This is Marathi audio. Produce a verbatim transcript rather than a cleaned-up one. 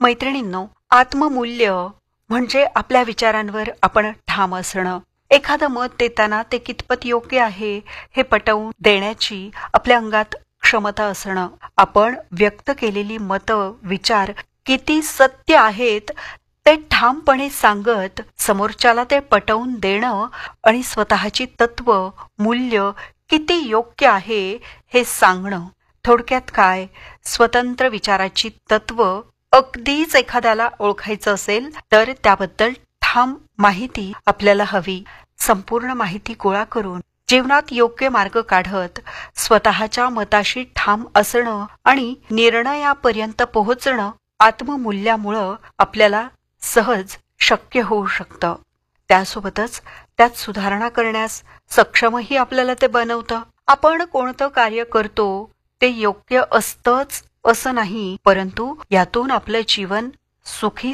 मैत्रिणींनो, आत्ममूल्य म्हणजे आपल्या विचारांवर आपण ठाम असणं. एखादं मत देताना ते कितपत योग्य आहे हे पटवून देण्याची आपल्या अंगात क्षमता असणं. आपण व्यक्त केलेली मतं, विचार किती सत्य आहेत ते ठामपणे सांगत समोरच्याला ते पटवून देणं आणि स्वतःची तत्व, मूल्य किती योग्य आहे हे सांगणं. थोडक्यात काय, स्वतंत्र विचाराची तत्व अगदीच एखाद्याला ओळखायचं असेल तर त्याबद्दल ठाम माहिती आपल्याला हवी. संपूर्ण माहिती गोळा करून जीवनात योग्य मार्ग काढत स्वतःच्या मताशी ठाम असणं आणि निर्णयापर्यंत पोहोचणं आत्ममूल्यामुळं आपल्याला सहज शक्य होऊ शकतं. त्यासोबतच त्यात सुधारणा करण्यास सक्षमही आपल्याला ते बनवतं. आपण कोणतं कार्य करतो ते योग्य असतंच असं नाही, परंतु यातून आपलं जीवन सुखी